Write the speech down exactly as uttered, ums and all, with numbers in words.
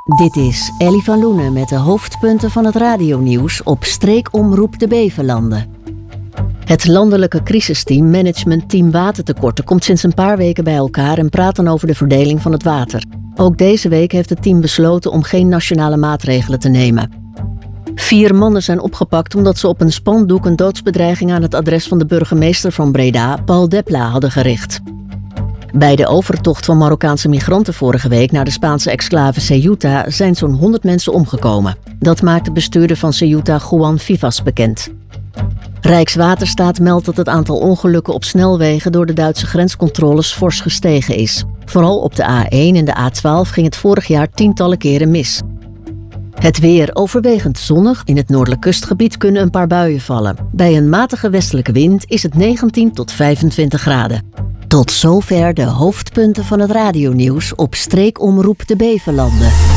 Dit is Ellie van Loenen met de hoofdpunten van het radionieuws op Streekomroep de Beverlanden. Het landelijke crisisteam Management Team Watertekorten komt sinds een paar weken bij elkaar en praat dan over de verdeling van het water. Ook deze week heeft het team besloten om geen nationale maatregelen te nemen. Vier mannen zijn opgepakt omdat ze op een spandoek een doodsbedreiging aan het adres van de burgemeester van Breda, Paul Depla, hadden gericht. Bij de overtocht van Marokkaanse migranten vorige week naar de Spaanse exclave Ceuta zijn zo'n honderd mensen omgekomen. Dat maakt de bestuurder van Ceuta, Juan Vivas, bekend. Rijkswaterstaat meldt dat het aantal ongelukken op snelwegen door de Duitse grenscontroles fors gestegen is. Vooral op de A één en de A twaalf ging het vorig jaar tientallen keren mis. Het weer overwegend zonnig. In het noordelijk kustgebied kunnen een paar buien vallen. Bij een matige westelijke wind is het negentien tot vijfentwintig graden. Tot zover de hoofdpunten van het radionieuws op Streekomroep de Beverlanden.